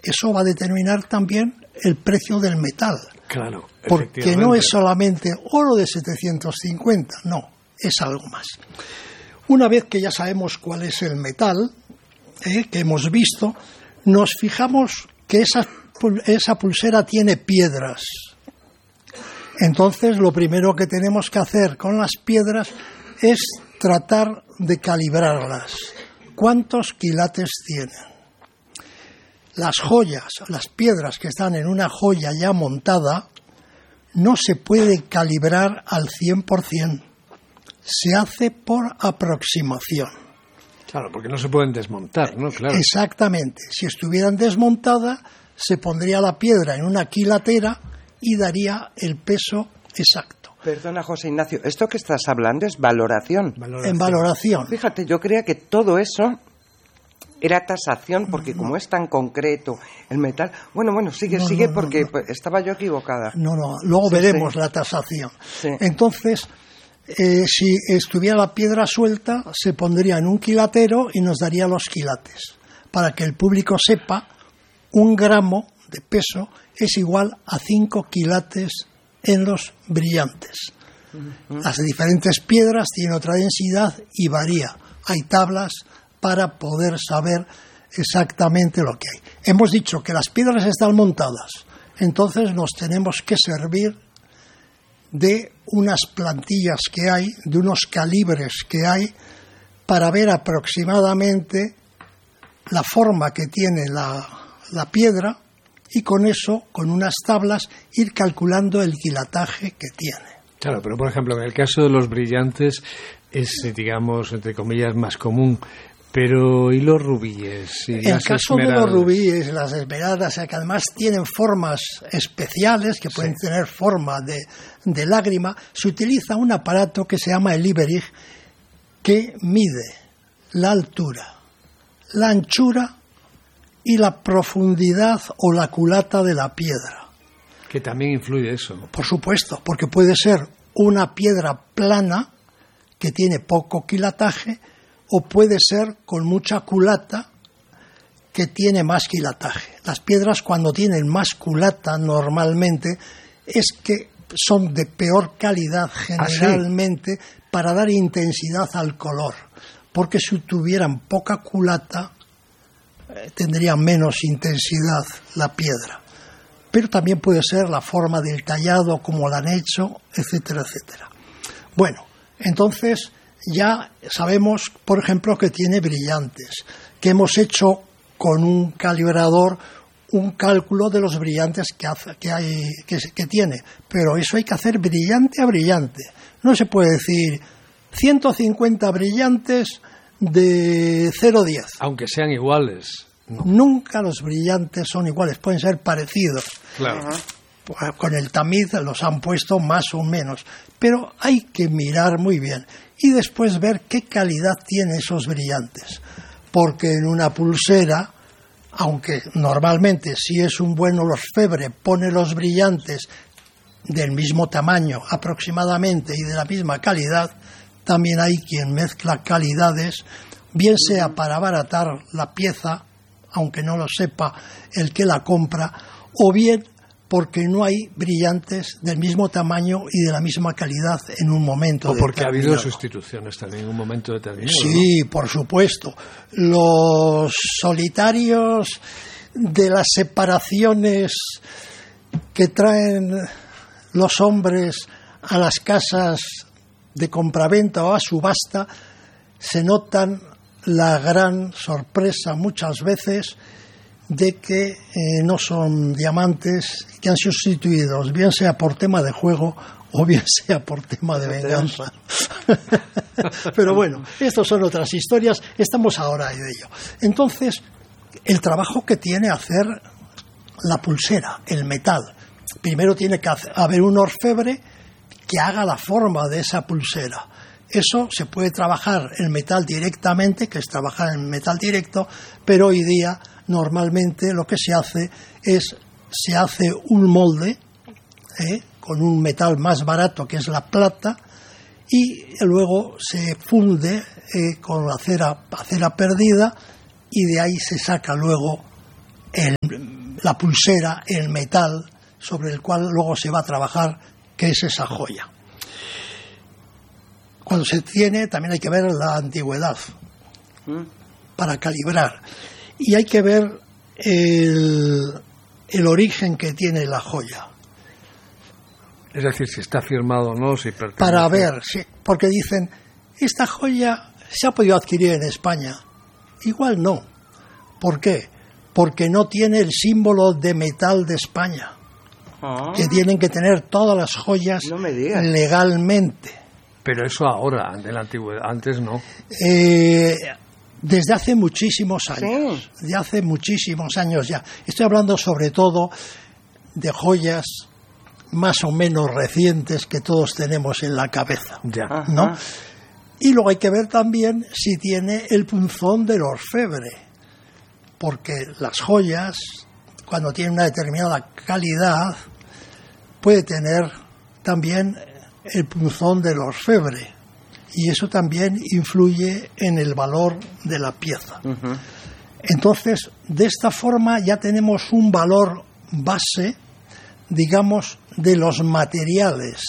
eso va a determinar también el precio del metal. Claro, porque no es solamente oro de 750, no, es algo más. Una vez que ya sabemos cuál es el metal, que hemos visto, nos fijamos que esa pulsera tiene piedras. Entonces, lo primero que tenemos que hacer con las piedras es tratar de calibrarlas. ¿Cuántos quilates tienen? Las joyas, las piedras que están en una joya ya montada, no se puede calibrar al 100%. Se hace por aproximación. Claro, porque no se pueden desmontar, ¿no? Claro. Exactamente. Si estuvieran desmontadas, se pondría la piedra en una quilatera y daría el peso exacto. Perdona, José Ignacio, esto que estás hablando es valoración. En valoración. Fíjate, yo creía que todo eso era tasación, porque como es tan concreto el metal... Bueno, sigue porque estaba yo equivocada. No, luego veremos la tasación. Sí. Entonces, si estuviera la piedra suelta, se pondría en un quilatero y nos daría los quilates. Para que el público sepa, 1 gramo de peso es igual a 5 quilates en los brillantes. Las diferentes piedras tienen otra densidad y varía. Hay tablas para poder saber exactamente lo que hay. Hemos dicho que las piedras están montadas, entonces nos tenemos que servir de unas plantillas que hay, de unos calibres que hay, para ver aproximadamente la forma que tiene la piedra y con eso, con unas tablas, ir calculando el quilataje que tiene. Claro, pero por ejemplo, en el caso de los brillantes es, digamos, entre comillas, más común. Pero, ¿y los rubíes? En el caso de los rubíes, las esmeraldas, que además tienen formas especiales, que pueden tener forma de lágrima, se utiliza un aparato que se llama el Iberich, que mide la altura, la anchura y la profundidad o la culata de la piedra. Que también influye eso. Por supuesto, porque puede ser una piedra plana que tiene poco quilataje, o puede ser con mucha culata que tiene más quilataje. Las piedras, cuando tienen más culata normalmente, es que son de peor calidad generalmente para dar intensidad al color, porque si tuvieran poca culata tendría menos intensidad la piedra. Pero también puede ser la forma del tallado, como la han hecho, etcétera, etcétera. Bueno, entonces ya sabemos, por ejemplo, que tiene brillantes, que hemos hecho con un calibrador un cálculo de los brillantes que tiene, pero eso hay que hacer brillante a brillante. No se puede decir 150 brillantes de 0,10. Aunque sean iguales. No. Nunca los brillantes son iguales, pueden ser parecidos. Claro. Con el tamiz los han puesto más o menos, pero hay que mirar muy bien y después ver qué calidad tienen esos brillantes, porque en una pulsera, aunque normalmente si es un buen orfebre pone los brillantes del mismo tamaño aproximadamente y de la misma calidad, también hay quien mezcla calidades, bien sea para abaratar la pieza, aunque no lo sepa el que la compra, o bien porque no hay brillantes del mismo tamaño y de la misma calidad en un momento determinado. O porque ha habido sustituciones también en un momento determinado. Sí, ¿no? Por supuesto. Los solitarios de las separaciones que traen los hombres a las casas de compraventa o a subasta, se notan la gran sorpresa muchas veces de que no son diamantes, que han sido sustituidos, bien sea por tema de juego o bien sea por tema de venganza. Pero bueno, estas son otras historias, estamos ahora de ello. Entonces, el trabajo que tiene hacer la pulsera, el metal, primero tiene que haber un orfebre que haga la forma de esa pulsera. Eso se puede trabajar el metal directamente, que es trabajar en metal directo, pero hoy día normalmente lo que se hace es, se hace un molde con un metal más barato que es la plata y luego se funde con la cera perdida y de ahí se saca luego el la pulsera, el metal sobre el cual luego se va a trabajar, que es esa joya. Cuando se tiene, también hay que ver la antigüedad para calibrar. Y hay que ver el origen que tiene la joya. Es decir, si está firmado o no, si pertenece. Para ver, sí, porque dicen, esta joya se ha podido adquirir en España. Igual no. ¿Por qué? Porque no tiene el símbolo de metal de España. Que tienen que tener todas las joyas legalmente. Pero eso ahora, de la antigüedad, antes no. Desde hace muchísimos años. Sí. De hace muchísimos años ya. Estoy hablando sobre todo de joyas más o menos recientes que todos tenemos en la cabeza. Ya. ¿No? Y luego hay que ver también si tiene el punzón del orfebre. Porque las joyas, cuando tienen una determinada calidad, puede tener también el punzón del orfebre. Y eso también influye en el valor de la pieza. Entonces, de esta forma ya tenemos un valor base, digamos, de los materiales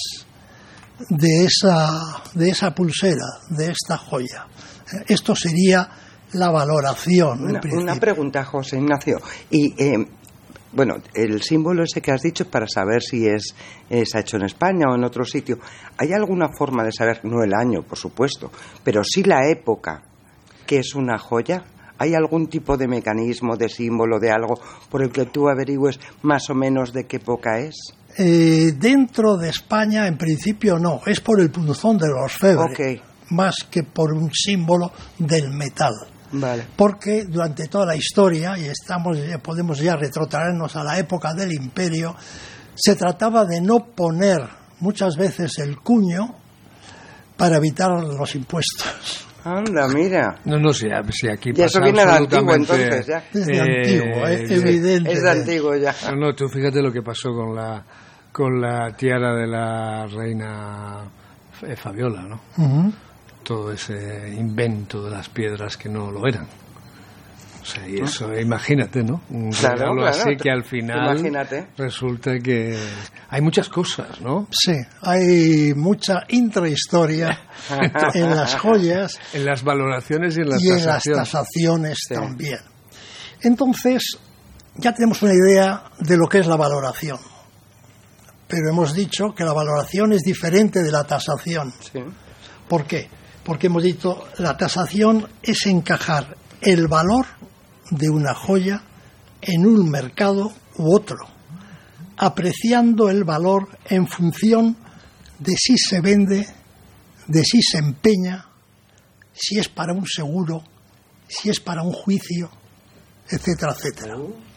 de esa pulsera, de esta joya. Esto sería la valoración. Una pregunta, José Ignacio. Y bueno, el símbolo ese que has dicho es para saber si se ha hecho en España o en otro sitio. ¿Hay alguna forma de saber, no el año, por supuesto, pero sí la época que es una joya? ¿Hay algún tipo de mecanismo, de símbolo, de algo por el que tú averigües más o menos de qué época es? Dentro de España, en principio, no. Es por el punzón del orfebre, okay, más que por un símbolo del metal. Vale. Porque durante toda la historia, y podemos ya retrotraernos a la época del Imperio, se trataba de no poner muchas veces el cuño para evitar los impuestos. Anda, mira. No, si aquí pasa. Y eso viene de antiguo, entonces, ya. Es de antiguo, evidente. Es de antiguo, ya. No, tú fíjate lo que pasó con la tiara de la reina Fabiola, ¿no? Uh-huh. Todo ese invento de las piedras que no lo eran. O sea, y eso, imagínate, ¿no? Un regalo así que al final resulta que hay muchas cosas, ¿no? Sí, hay mucha intrahistoria en las joyas. En las valoraciones y en las tasaciones. En las tasaciones también. Entonces, ya tenemos una idea de lo que es la valoración. Pero hemos dicho que la valoración es diferente de la tasación. Sí. ¿Por qué? Porque hemos dicho, la tasación es encajar el valor de una joya en un mercado u otro, apreciando el valor en función de si se vende, de si se empeña, si es para un seguro, si es para un juicio, etcétera, etcétera.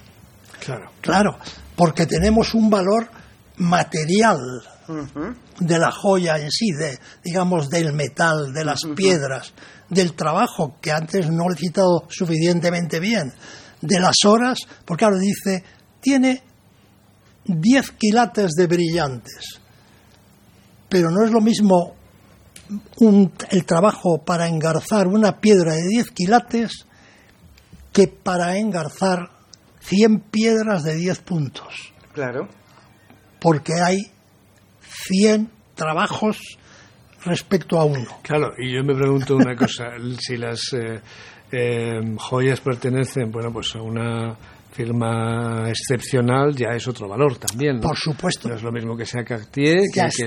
Claro, porque tenemos un valor material de la joya en sí, digamos del metal, de las piedras, del trabajo que antes no lo he citado suficientemente bien, de las horas, porque ahora dice, tiene 10 quilates de brillantes, pero no es lo mismo el trabajo para engarzar una piedra de 10 quilates que para engarzar 100 piedras de 10 puntos. Claro. Porque hay 100 trabajos respecto a uno. Claro, y yo me pregunto una cosa, si las joyas pertenecen, bueno, pues a una firma excepcional, ya es otro valor también, ¿no? Por supuesto. No es lo mismo que sea Cartier,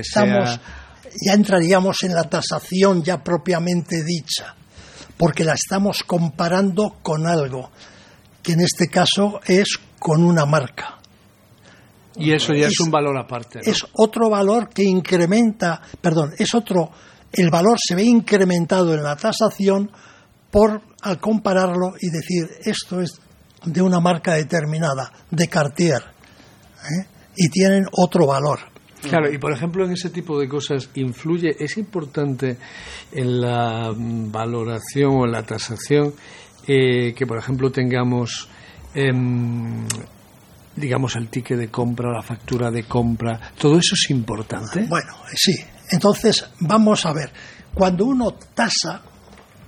ya entraríamos en la tasación ya propiamente dicha, porque la estamos comparando con algo, que en este caso es con una marca. Y eso ya es un valor aparte, ¿no? Es otro valor que incrementa, el valor se ve incrementado en la tasación al compararlo y decir, esto es de una marca determinada, de Cartier, y tienen otro valor. Claro, y por ejemplo en ese tipo de cosas es importante en la valoración o en la tasación que por ejemplo tengamos digamos el ticket de compra, la factura de compra, ¿todo eso es importante? Bueno, sí. Entonces, vamos a ver. Cuando uno tasa,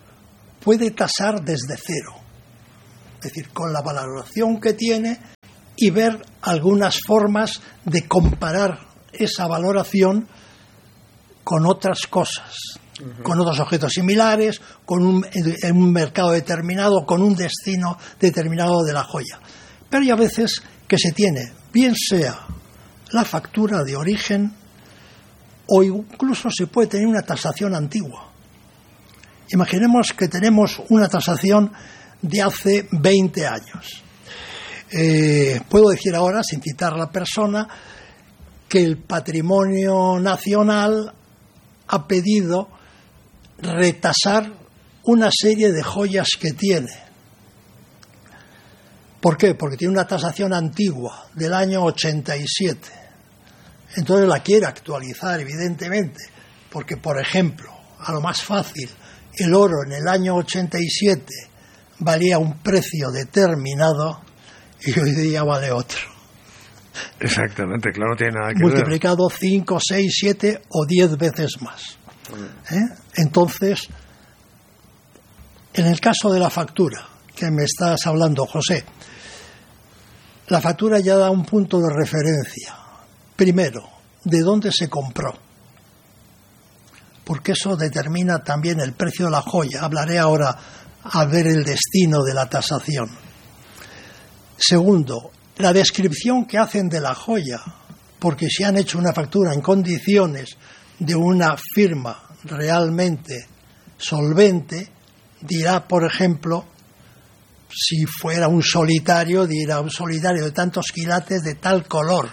puede tasar desde cero. Es decir, con la valoración que tiene, y ver algunas formas de comparar esa valoración con otras cosas, con otros objetos similares, en un mercado determinado, con un destino determinado de la joya. Pero hay a veces que se tiene, bien sea la factura de origen o incluso se puede tener una tasación antigua. Imaginemos que tenemos una tasación de hace 20 años. Puedo decir ahora, sin citar a la persona, que el Patrimonio Nacional ha pedido retasar una serie de joyas que tiene. ¿Por qué? Porque tiene una tasación antigua del año 87. Entonces la quiere actualizar, evidentemente, porque, por ejemplo, a lo más fácil, el oro en el año 87 valía un precio determinado y hoy día vale otro. Exactamente, claro, no tiene nada que multiplicado 5, 6, 7 o 10 veces más. Entonces, en el caso de la factura que me estás hablando, José, la factura ya da un punto de referencia. Primero, ¿de dónde se compró? Porque eso determina también el precio de la joya. Hablaré ahora a ver el destino de la tasación. Segundo, la descripción que hacen de la joya, porque si han hecho una factura en condiciones de una firma realmente solvente, dirá, por ejemplo, si fuera un solitario, dirá un solitario de tantos quilates de tal color.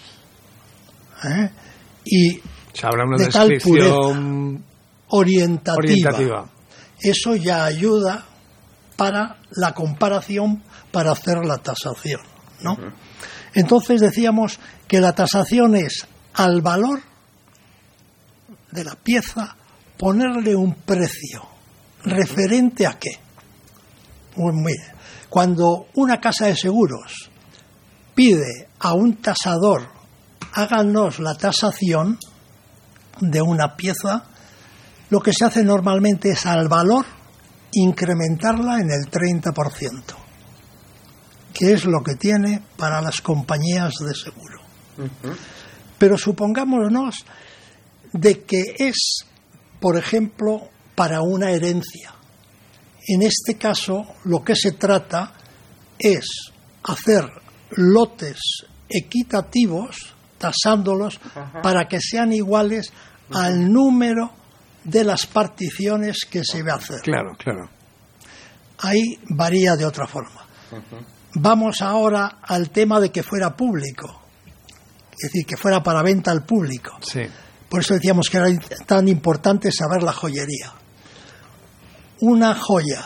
Y se habla una de tal pureza orientativa. Eso ya ayuda para la comparación, para hacer la tasación, ¿no? Entonces decíamos que la tasación es al valor de la pieza ponerle un precio. ¿Referente a qué? Pues mire, cuando una casa de seguros pide a un tasador háganos la tasación de una pieza, lo que se hace normalmente es al valor incrementarla en el 30%, que es lo que tiene para las compañías de seguro. Pero supongámonos de que es, por ejemplo, para una herencia. En este caso, lo que se trata es hacer lotes equitativos, tasándolos, para que sean iguales al número de las particiones que se va a hacer. Claro, claro. Ahí varía de otra forma. Vamos ahora al tema de que fuera público, es decir, que fuera para venta al público. Sí. Por eso decíamos que era tan importante saber la joyería. Una joya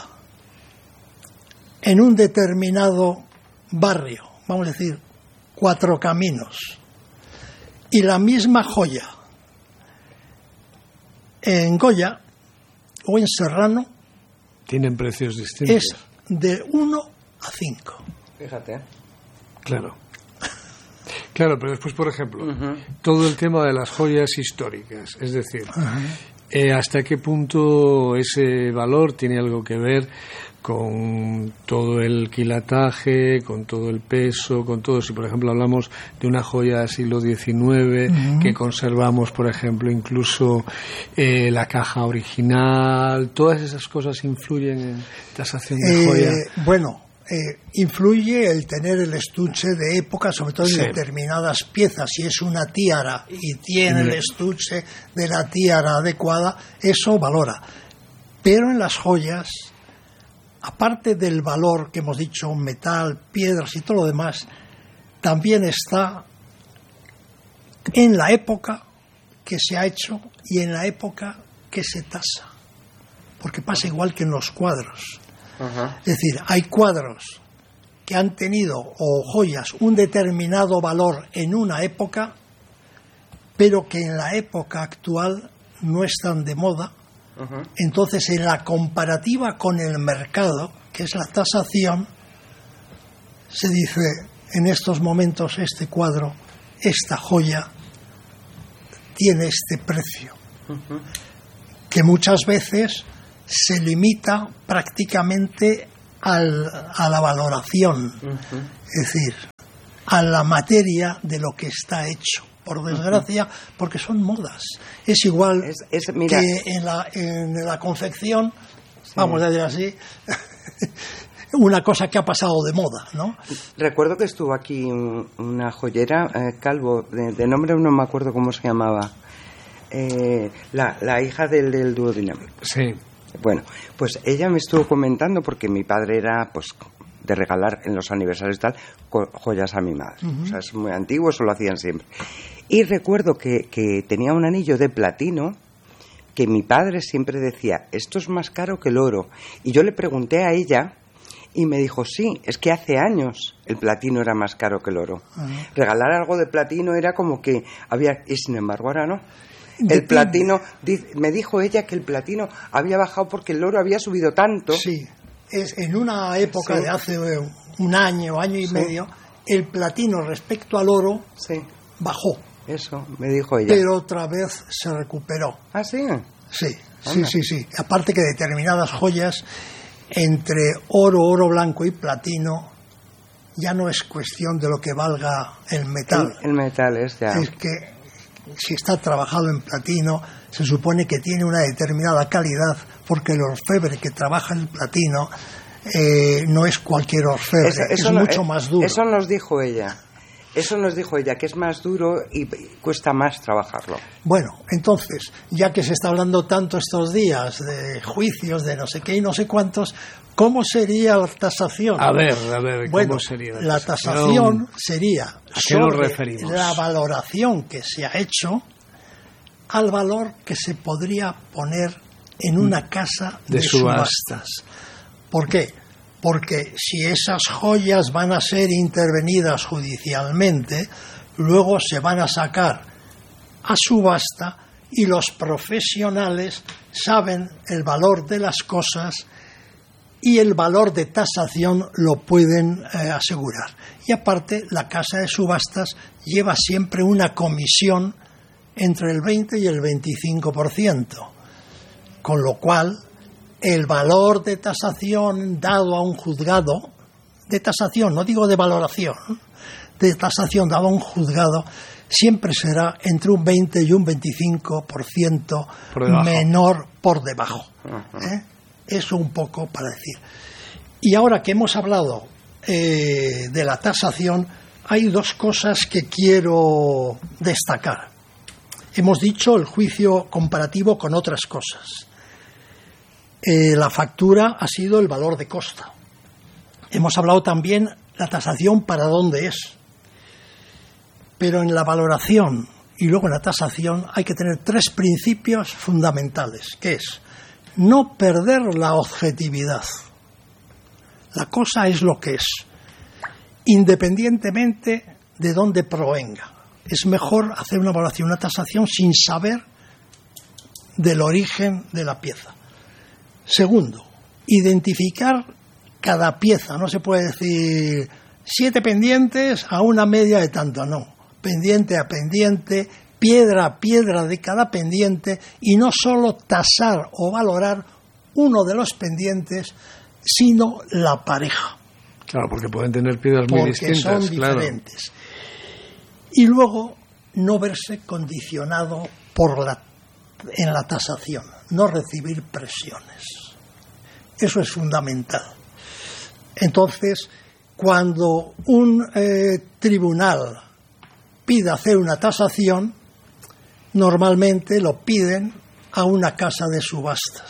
en un determinado barrio, vamos a decir, Cuatro Caminos, y la misma joya en Goya o en Serrano, tienen precios distintos. Es de 1 a 5. Fíjate. Claro. Claro, pero después, por ejemplo, todo el tema de las joyas históricas, es decir, ¿hasta qué punto ese valor tiene algo que ver con todo el quilataje, con todo el peso, con todo? Si, por ejemplo, hablamos de una joya del siglo XIX, que conservamos, por ejemplo, incluso la caja original, ¿todas esas cosas influyen en tasación de joya? Bueno, influye el tener el estuche de época, sobre todo en determinadas piezas. Si es una tiara y tiene el estuche de la tiara adecuada, eso valora. Pero en las joyas, aparte del valor que hemos dicho, metal, piedras y todo lo demás, también está en la época que se ha hecho y en la época que se tasa. Porque pasa igual que en los cuadros. Es decir, hay cuadros que han tenido, o joyas, un determinado valor en una época, pero que en la época actual no están de moda. Entonces, en la comparativa con el mercado, que es la tasación, se dice, en estos momentos este cuadro, esta joya, tiene este precio, que muchas veces se limita prácticamente a la valoración. Es decir, a la materia de lo que está hecho, por desgracia, porque son modas. Es igual mira, que en la confección, sí, vamos a decir así, una cosa que ha pasado de moda, ¿no? Recuerdo que estuvo aquí una joyera, Calvo, de nombre no me acuerdo cómo se llamaba, la hija del dúo dinámico. Sí. Bueno, pues ella me estuvo comentando, porque mi padre era, pues, de regalar en los aniversarios y tal, joyas a mi madre. O sea, es muy antiguo, eso lo hacían siempre. Y recuerdo que tenía un anillo de platino que mi padre siempre decía, esto es más caro que el oro. Y yo le pregunté a ella y me dijo, sí, es que hace años el platino era más caro que el oro. Regalar algo de platino era como que había... Y sin embargo ahora no. El platino, me dijo ella que el platino había bajado porque el oro había subido tanto. Sí, es en una época, sí, de hace un año y, sí, medio, el platino respecto al oro, sí, bajó. Eso, me dijo ella. Pero otra vez se recuperó. ¿Ah, sí? Sí. Aparte que determinadas joyas, entre oro blanco y platino, ya no es cuestión de lo que valga el metal. El metal es ya. Es que si está trabajado en platino, se supone que tiene una determinada calidad, porque el orfebre que trabaja el platino no es cualquier orfebre, es mucho más duro. Eso nos dijo ella, que es más duro y cuesta más trabajarlo. Bueno, entonces, ya que se está hablando tanto estos días de juicios, de no sé qué y no sé cuántos, ¿cómo sería la tasación? A ver, ¿cómo sería la tasación? Sería ¿a qué nos referimos? La valoración que se ha hecho al valor que se podría poner en una casa de subastas. ¿Por qué? Porque si esas joyas van a ser intervenidas judicialmente, luego se van a sacar a subasta y los profesionales saben el valor de las cosas y el valor de tasación lo pueden asegurar. Y aparte, la casa de subastas lleva siempre una comisión entre el 20 y el 25%, con lo cual el valor de tasación dado a un juzgado, de tasación, no digo de valoración, de tasación dado a un juzgado, siempre será entre un 20 y un 25% menor por debajo. Eso un poco para decir. Y ahora que hemos hablado de la tasación, hay dos cosas que quiero destacar. Hemos dicho el juicio comparativo con otras cosas. La factura ha sido el valor de costa. Hemos hablado también la tasación para dónde es. Pero en la valoración y luego en la tasación hay que tener tres principios fundamentales, que es no perder la objetividad. La cosa es lo que es, independientemente de dónde provenga. Es mejor hacer una valoración, una tasación sin saber del origen de la pieza. Segundo, identificar cada pieza. No se puede decir 7 pendientes a una media de tanto, no. Pendiente a pendiente, piedra a piedra de cada pendiente, y no solo tasar o valorar uno de los pendientes, sino la pareja. Claro, porque pueden tener piedras muy distintas. Porque son diferentes. Y luego no verse condicionado en la tasación, no recibir presiones. Eso es fundamental. Entonces, cuando un tribunal pide hacer una tasación, normalmente lo piden a una casa de subastas.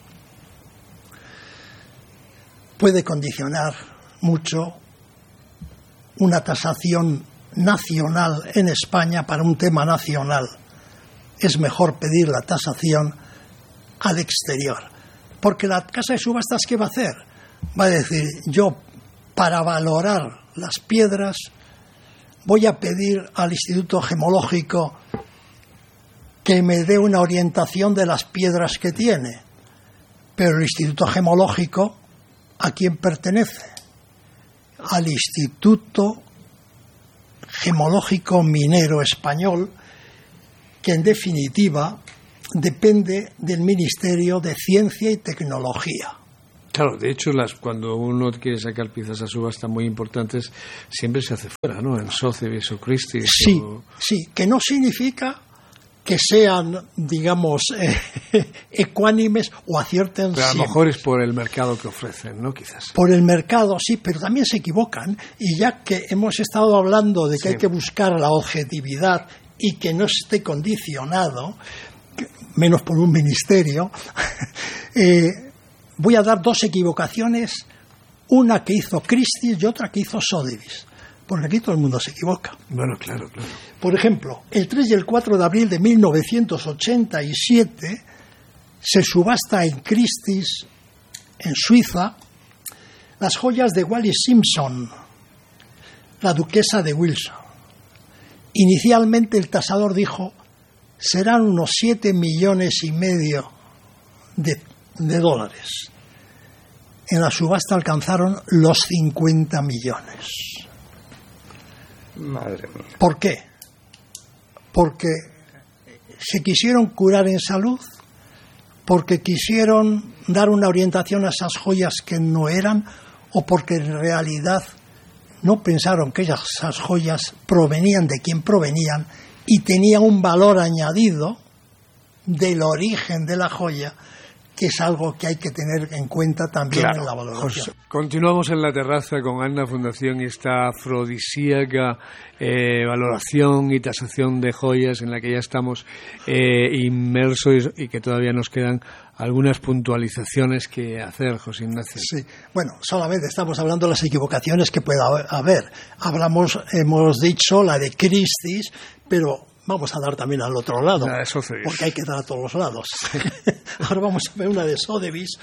Puede condicionar mucho una tasación nacional en España para un tema nacional. Es mejor pedir la tasación al exterior, porque la casa de subastas, ¿qué va a hacer? Va a decir, yo para valorar las piedras voy a pedir al Instituto Gemológico que me dé una orientación de las piedras que tiene, pero el Instituto Gemológico, ¿a quién pertenece? Al Instituto Gemológico Minero Español, que en definitiva depende del Ministerio de Ciencia y Tecnología. Claro, de hecho, cuando uno quiere sacar piezas a subasta muy importantes, siempre se hace fuera, ¿no? En Sotheby's o Christie's. Sí, que no significa que sean, digamos, ecuánimes o acierten. Pero a lo mejor es por el mercado que ofrecen, ¿no? Quizás. Por el mercado, sí, pero también se equivocan. Y ya que hemos estado hablando de que hay que buscar la objetividad y que no esté condicionado, menos por un ministerio, voy a dar dos equivocaciones, una que hizo Christie's y otra que hizo Sotheby's, porque aquí todo el mundo se equivoca. Bueno, claro. Por ejemplo, el 3 y el 4 de abril de 1987 se subasta en Christie's, en Suiza, las joyas de Wallis Simpson, la duquesa de Windsor. Inicialmente el tasador dijo, serán unos 7,5 millones de dólares. En la subasta alcanzaron los 50 millones. Madre mía. ¿Por qué? Porque se quisieron curar en salud, porque quisieron dar una orientación a esas joyas que no eran, o porque en realidad no pensaron que esas joyas provenían de quien provenían y tenían un valor añadido del origen de la joya, que es algo que hay que tener en cuenta también en la valoración. Continuamos en la terraza con Anna Fundación y esta afrodisíaca valoración y tasación de joyas en la que ya estamos inmersos y que todavía nos quedan algunas puntualizaciones que hacer, José Ignacio. Sí, bueno, solamente estamos hablando de las equivocaciones que pueda haber. Hemos dicho la de Christie's, pero vamos a dar también al otro lado, porque hay que dar a todos los lados. Ahora vamos a ver una de Sotheby's.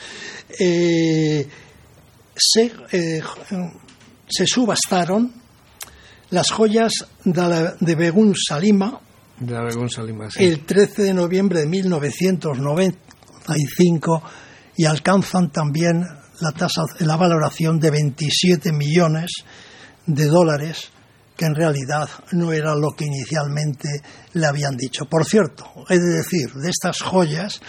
Se subastaron las joyas de Begum Salima, sí, el 13 de noviembre de 1995 y alcanzan también la valoración de 27 millones de dólares, que en realidad no era lo que inicialmente le habían dicho. Por cierto, he de decir, de estas joyas,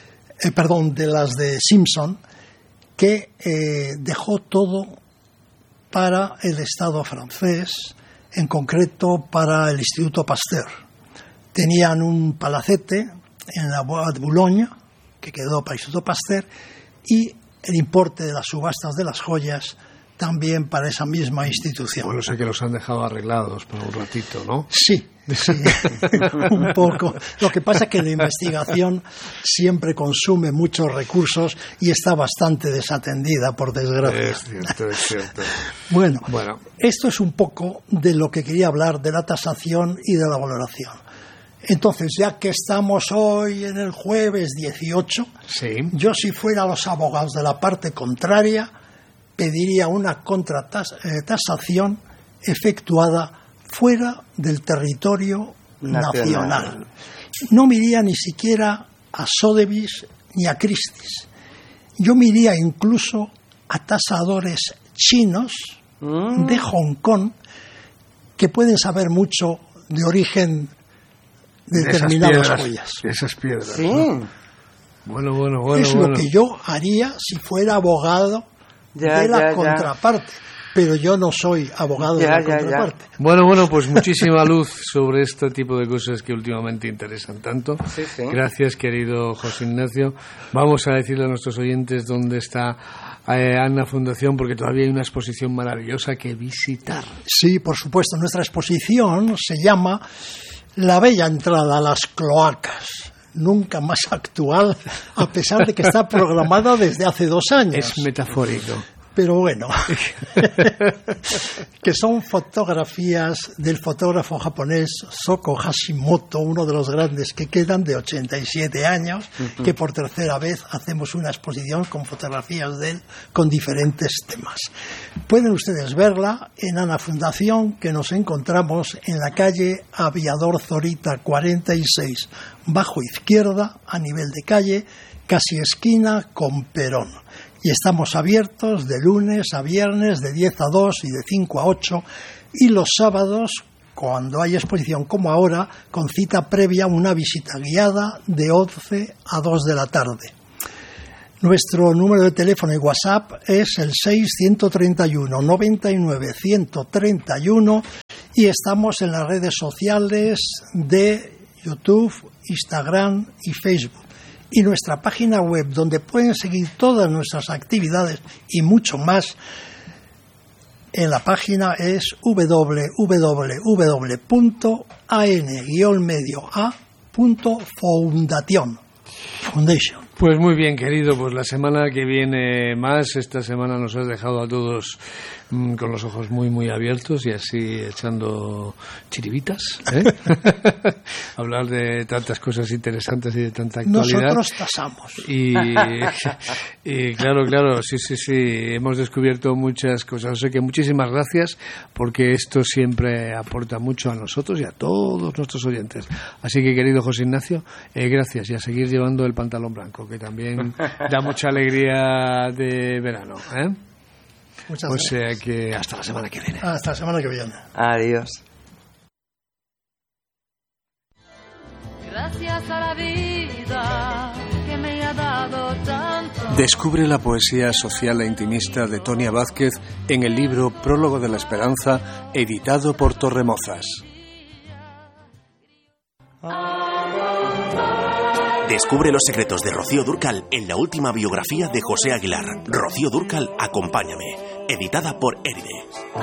de las de Simpson, que dejó todo para el Estado francés, en concreto para el Instituto Pasteur. Tenían un palacete en la Bois de Boulogne, que quedó para el Instituto Pasteur, y el importe de las subastas de las joyas también para esa misma institución. Bueno, sé que los han dejado arreglados por un ratito, ¿no? Sí, un poco. Lo que pasa es que la investigación siempre consume muchos recursos y está bastante desatendida, por desgracia. Es cierto. Bueno, esto es un poco de lo que quería hablar de la tasación y de la valoración. Entonces, ya que estamos hoy en el jueves 18, sí, yo si fuera los abogados de la parte contraria, pediría una contratasación efectuada fuera del territorio nacional. No me iría ni siquiera a Sotheby's ni a Christie's. Yo me iría incluso a tasadores chinos de Hong Kong, que pueden saber mucho de origen de determinadas joyas. Esas piedras. Sí. ¿No? Bueno. Es lo que yo haría si fuera abogado de la contraparte. Pero yo no soy abogado de la contraparte. Bueno, pues muchísima luz sobre este tipo de cosas que últimamente interesan tanto. Sí. Gracias, querido José Ignacio. Vamos a decirle a nuestros oyentes dónde está Anna Fundación, porque todavía hay una exposición maravillosa que visitar. Sí, por supuesto. Nuestra exposición se llama La bella entrada a las cloacas. Nunca más actual, a pesar de que está programada desde hace 2 años. Es metafórico. Pero bueno, que son fotografías del fotógrafo japonés Soko Hashimoto, uno de los grandes que quedan, de 87 años, que por tercera vez hacemos una exposición con fotografías de él con diferentes temas. Pueden ustedes verla en Anna Fundación, que nos encontramos en la calle Aviador Zorita 46, bajo izquierda, a nivel de calle, casi esquina con Perón. Y estamos abiertos de lunes a viernes de 10 a 2 y de 5 a 8, y los sábados, cuando hay exposición como ahora, con cita previa, una visita guiada de 11 a 2 de la tarde. Nuestro número de teléfono y WhatsApp es el 631 99 131 y estamos en las redes sociales de YouTube, Instagram y Facebook. Y nuestra página web, donde pueden seguir todas nuestras actividades y mucho más, en la página es www.an-medio-a.foundation. Pues muy bien, querido, pues la semana que viene más. Esta semana nos has dejado a todos con los ojos muy, muy abiertos y así echando chiribitas, ¿eh? Hablar de tantas cosas interesantes y de tanta actualidad. Nosotros tasamos. Y claro, sí, hemos descubierto muchas cosas. O sea que muchísimas gracias, porque esto siempre aporta mucho a nosotros y a todos nuestros oyentes. Así que, querido José Ignacio, gracias, y a seguir llevando el pantalón blanco, que también da mucha alegría de verano, ¿eh? Muchas gracias. O sea que hasta la semana que viene. Hasta la semana que viene. Adiós. Gracias a la vida que me ha dado tanto. Descubre la poesía social e intimista de Tonia Vázquez en el libro Prólogo de la Esperanza, editado por Torremozas. Descubre los secretos de Rocío Dúrcal en la última biografía de José Aguilar. Rocío Dúrcal, Acompáñame, editada por Éride.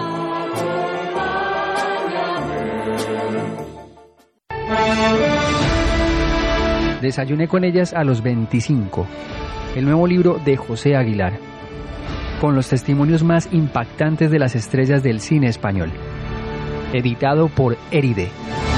Desayuné con ellas a los 25. El nuevo libro de José Aguilar, con los testimonios más impactantes de las estrellas del cine español. Editado por Éride.